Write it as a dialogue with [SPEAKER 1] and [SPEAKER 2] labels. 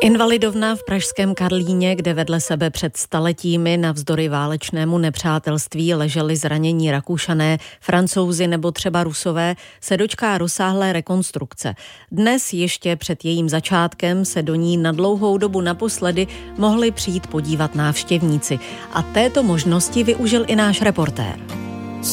[SPEAKER 1] Invalidovna v pražském Karlíně, kde vedle sebe před staletími navzdory válečnému nepřátelství leželi zranění Rakušané, Francouzi nebo třeba Rusové, se dočká rozsáhlé rekonstrukce. Dnes ještě před jejím začátkem se do ní na dlouhou dobu naposledy mohli přijít podívat návštěvníci. A této možnosti využil i náš reportér.